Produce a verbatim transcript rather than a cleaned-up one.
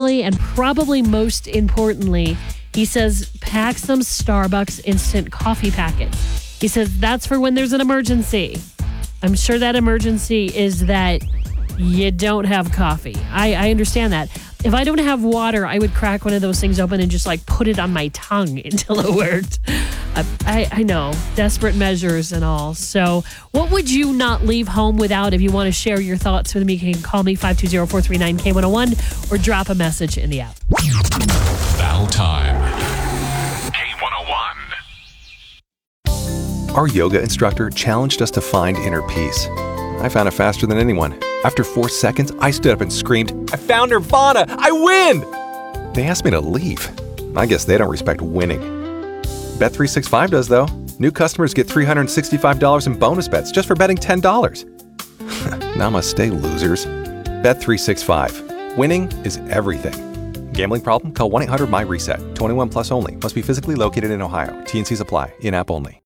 lastly, and probably most importantly, he says pack some Starbucks instant coffee packets. He says that's for when there's an emergency. I'm sure that emergency is that you don't have coffee. I, I understand that. If I don't have water, I would crack one of those things open and just like put it on my tongue until it worked. I, I, I know, desperate measures and all. So what would you not leave home without? If you want to share your thoughts with me, you can call me five two zero, four three nine, K one oh one or drop a message in the app. Battle time. K one oh one. Our yoga instructor challenged us to find inner peace. I found it faster than anyone. After four seconds, I stood up and screamed, "I found Nirvana! I win!" They asked me to leave. I guess they don't respect winning. Bet three sixty-five does, though. New customers get three hundred sixty-five dollars in bonus bets just for betting ten dollars. Namaste, losers. Bet three sixty-five. Winning is everything. Gambling problem? Call one eight hundred M Y RESET. twenty-one plus only. Must be physically located in Ohio. T and Cs apply. In-app only.